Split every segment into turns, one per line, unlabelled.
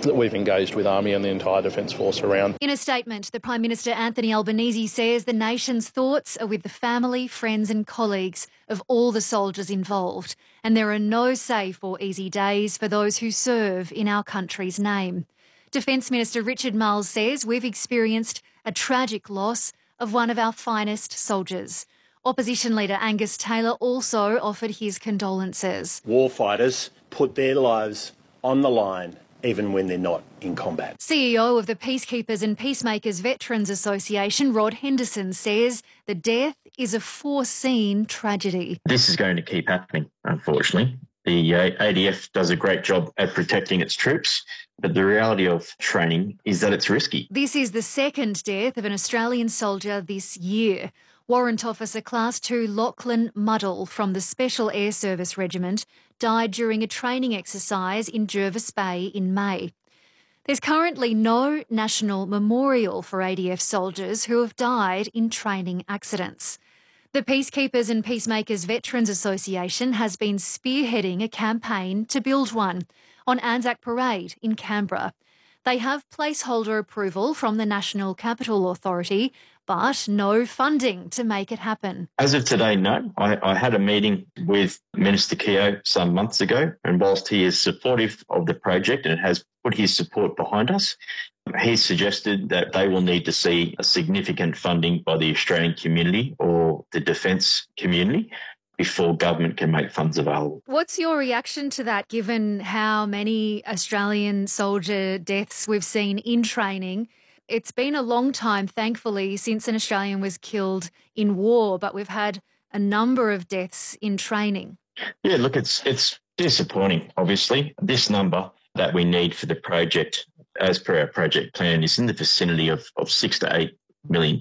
that we've engaged with Army and the entire Defence Force around.
In a statement, the Prime Minister Anthony Albanese says the nation's thoughts are with the family, friends and colleagues of all the soldiers involved, and there are no safe or easy days for those who serve in our country's name. Defence Minister Richard Marles says we've experienced a tragic loss of one of our finest soldiers. Opposition leader Angus Taylor also offered his condolences.
Warfighters put their lives on the line even when they're not in combat.
CEO of the Peacekeepers and Peacemakers Veterans Association, Rod Henderson, says the death is a foreseen tragedy.
This is going to keep happening, unfortunately. The ADF does a great job at protecting its troops, but the reality of training is that it's risky.
This is the second death of an Australian soldier this year. Warrant Officer Class 2 Lachlan Muddle from the Special Air Service Regiment died during a training exercise in Jervis Bay in May. There's currently no national memorial for ADF soldiers who have died in training accidents. The Peacekeepers and Peacemakers Veterans Association has been spearheading a campaign to build one on Anzac Parade in Canberra. They have placeholder approval from the National Capital Authority, but no funding to make it happen.
As of today, no. I had a meeting with Minister Keogh some months ago, and whilst he is supportive of the project and has put his support behind us, he suggested that they will need to see a significant funding by the Australian community or the defence community before government can make funds available.
What's your reaction to that, given how many Australian soldier deaths we've seen in training? It's been a long time, thankfully, since an Australian was killed in war, but we've had a number of deaths in training.
Yeah, look, it's disappointing, obviously. This number that we need for the project, as per our project plan, is in the vicinity of $6 to $8 million.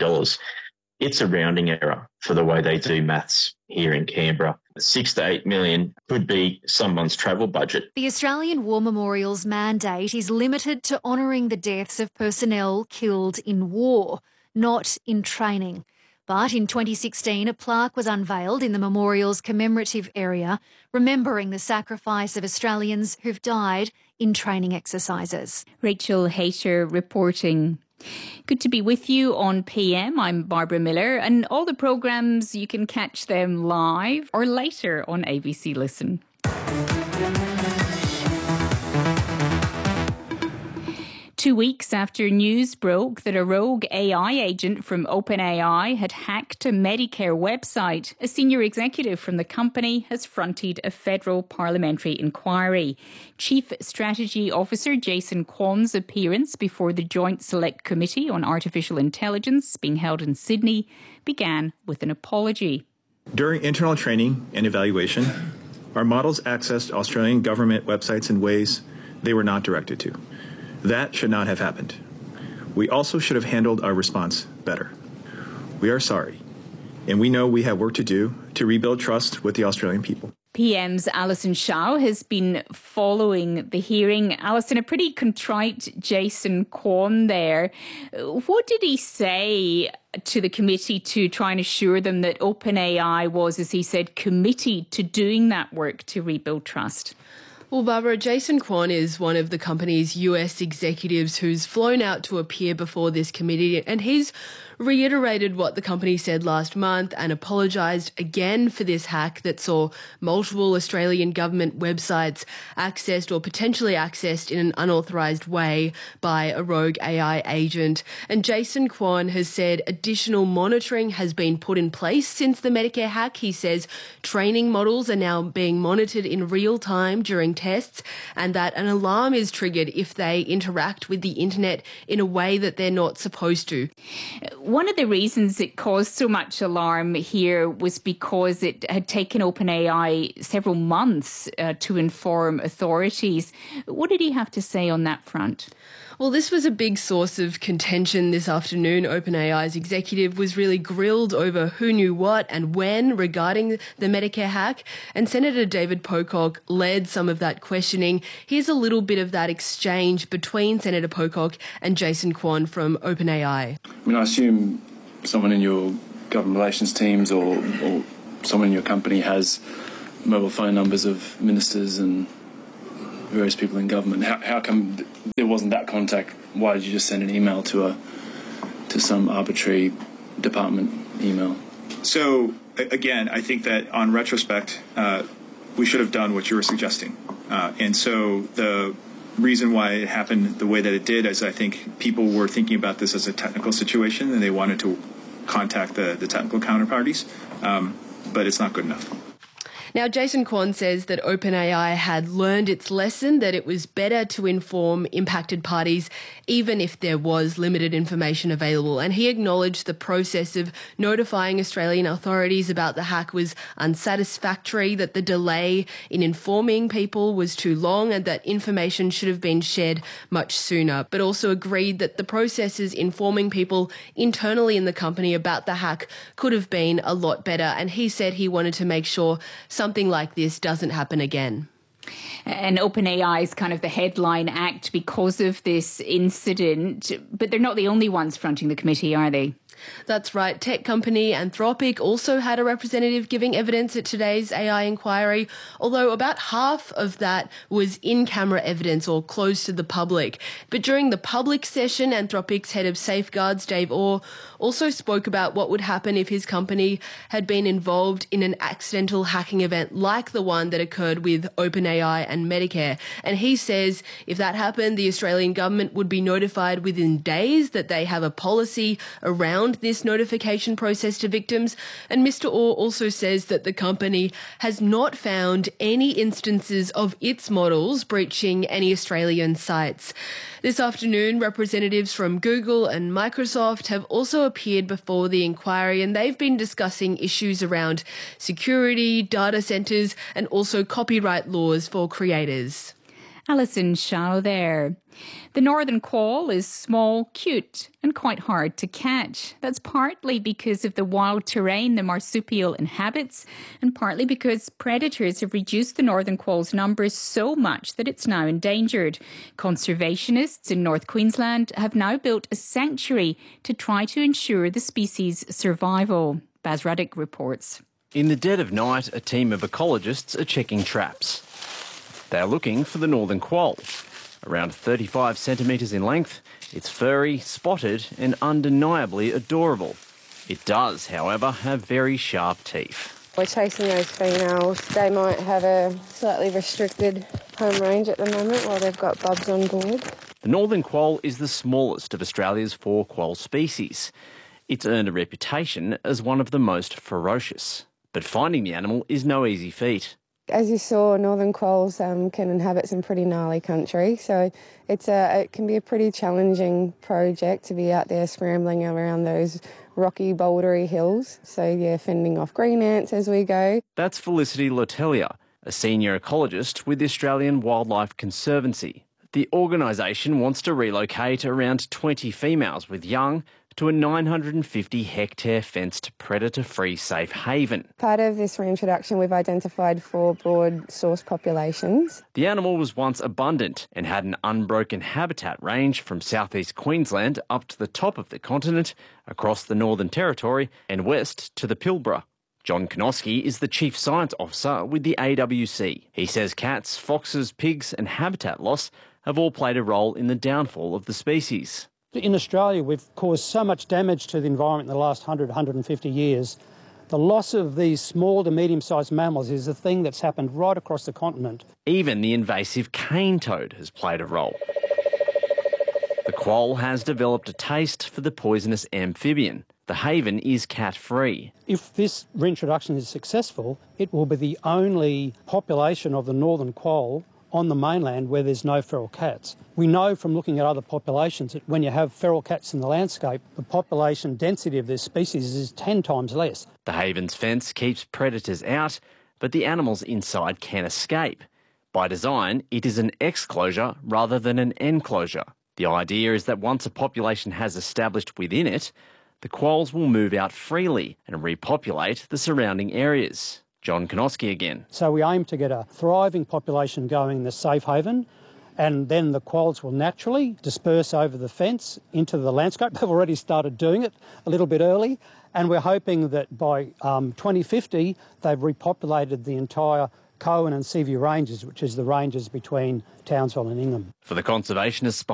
It's a rounding error for the way they do maths here in Canberra. 6 to 8 million could be someone's travel budget.
The Australian War Memorial's mandate is limited to honouring the deaths of personnel killed in war, not in training. But in 2016, a plaque was unveiled in the memorial's commemorative area, remembering the sacrifice of Australians who've died in training exercises.
Rachel Hayter reporting. Good to be with you on PM. I'm Barbara Miller, and all the programmes, you can catch them live or later on ABC Listen. 2 weeks after news broke that a rogue AI agent from OpenAI had hacked a Medicare website, a senior executive from the company has fronted a federal parliamentary inquiry. Chief Strategy Officer Jason Kwon's appearance before the Joint Select Committee on Artificial Intelligence, being held in Sydney, began with an apology.
During internal training and evaluation, our models accessed Australian government websites in ways they were not directed to. That should not have happened. We also should have handled our response better. We are sorry, and we know we have work to do to rebuild trust with the Australian people.
PM's Alison Shaw has been following the hearing. Alison, a pretty contrite Jason Kwon there. What did he say to the committee to try and assure them that OpenAI was, as he said, committed to doing that work to rebuild trust?
Well, Barbara, Jason Kwon is one of the company's US executives who's flown out to appear before this committee, and he's reiterated what the company said last month and apologised again for this hack that saw multiple Australian government websites accessed or potentially accessed in an unauthorised way by a rogue AI agent. And Jason Kwon has said additional monitoring has been put in place since the Medicare hack. He says training models are now being monitored in real time during tests, and that an alarm is triggered if they interact with the internet in a way that they're not supposed to.
One of the reasons it caused so much alarm here was because it had taken OpenAI several months to inform authorities. What did he have to say on that front?
Well, this was a big source of contention this afternoon. OpenAI's executive was really grilled over who knew what and when regarding the Medicare hack, and Senator David Pocock led some of that questioning. Here's a little bit of that exchange between Senator Pocock and Jason Kwon from OpenAI.
I mean, I assume someone in your government relations teams or someone in your company has mobile phone numbers of ministers and various people in government. How come there wasn't that contact? Why did you just send an email to some arbitrary department email?
So, again, I think that on retrospect, we should have done what you were suggesting. And so the reason why it happened the way that it did is I think people were thinking about this as a technical situation and they wanted to contact the technical counterparties, but it's not good enough.
Now, Jason Kwon says that OpenAI had learned its lesson, that it was better to inform impacted parties even if there was limited information available. And he acknowledged the process of notifying Australian authorities about the hack was unsatisfactory, that the delay in informing people was too long and that information should have been shared much sooner, but also agreed that the processes informing people internally in the company about the hack could have been a lot better. And he said he wanted to make sure something like this doesn't happen again.
And OpenAI is kind of the headline act because of this incident, but they're not the only ones fronting the committee, are they?
That's right. Tech company Anthropic also had a representative giving evidence at today's AI inquiry, although about half of that was in-camera evidence or closed to the public. But during the public session, Anthropic's head of safeguards, Dave Orr, also spoke about what would happen if his company had been involved in an accidental hacking event like the one that occurred with OpenAI and Medicare. And he says if that happened, the Australian government would be notified within days, that they have a policy around this notification process to victims. And Mr. Orr also says that the company has not found any instances of its models breaching any Australian sites. This afternoon, representatives from Google and Microsoft have also appeared before the inquiry, and they've been discussing issues around security, data centres, and also copyright laws for creators.
Alison Shaw there. The northern quoll is small, cute and quite hard to catch. That's partly because of the wild terrain the marsupial inhabits and partly because predators have reduced the northern quoll's numbers so much that it's now endangered. Conservationists in North Queensland have now built a sanctuary to try to ensure the species' survival. Baz Ruddick reports.
In the dead of night, a team of ecologists are checking traps. They are looking for the northern quoll. Around 35 centimetres in length, it's furry, spotted and undeniably adorable. It does, however, have very sharp teeth.
We're chasing those females. They might have a slightly restricted home range at the moment while they've got bubs on board.
The northern quoll is the smallest of Australia's 4 quoll species. It's earned a reputation as one of the most ferocious. But finding the animal is no easy feat.
As you saw, northern quolls can inhabit some pretty gnarly country, so it can be a pretty challenging project to be out there scrambling around those rocky, bouldery hills. So yeah, fending off green ants as we go.
That's Felicity Lotelia, a senior ecologist with the Australian Wildlife Conservancy. The organisation wants to relocate around 20 females with young to a 950-hectare fenced predator-free safe haven.
Part of this reintroduction, we've identified 4 broad source populations.
The animal was once abundant and had an unbroken habitat range from southeast Queensland up to the top of the continent, across the Northern Territory and west to the Pilbara. John Konoski is the Chief Science Officer with the AWC. He says cats, foxes, pigs and habitat loss have all played a role in the downfall of the species.
In Australia, we've caused so much damage to the environment in the last 100, 150 years. The loss of these small to medium-sized mammals is a thing that's happened right across the continent.
Even the invasive cane toad has played a role. The quoll has developed a taste for the poisonous amphibian. The haven is cat-free.
If this reintroduction is successful, it will be the only population of the northern quoll on the mainland where there's no feral cats. We know from looking at other populations that when you have feral cats in the landscape, the population density of this species is 10 times less.
The haven's fence keeps predators out, but the animals inside can escape. By design, it is an exclosure rather than an enclosure. The idea is that once a population has established within it, the quolls will move out freely and repopulate the surrounding areas. John Konoski again.
So we aim to get a thriving population going in the safe haven, and then the quolls will naturally disperse over the fence into the landscape. They've already started doing it a little bit early, and we're hoping that by 2050 they've repopulated the entire Cohen and Seaview Ranges, which is the ranges between Townsville and Ingham.
For the conservationists